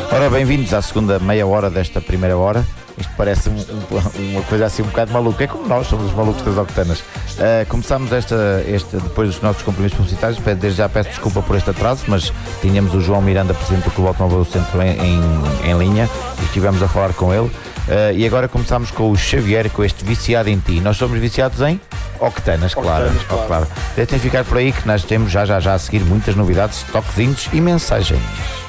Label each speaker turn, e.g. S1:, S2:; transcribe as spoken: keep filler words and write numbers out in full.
S1: Ora, bem-vindos à segunda meia hora desta primeira hora. Isto parece um, um, uma coisa assim um bocado maluca. É como nós, somos os malucos das octanas. Uh, começámos esta, esta, depois dos nossos compromissos publicitários. Desde já peço desculpa por este atraso, mas tínhamos o João Miranda, presidente do Clube Automóvel do Centro, em, em, em linha, e estivemos a falar com ele. Uh, e agora começámos com o Xavier, com este Viciado em Ti. Nós somos viciados em octanas, claro.
S2: Octanas, claro.
S1: Oh, claro. Deixem ficar por aí que nós temos já, já, já a seguir muitas novidades, toquezinhos e mensagens.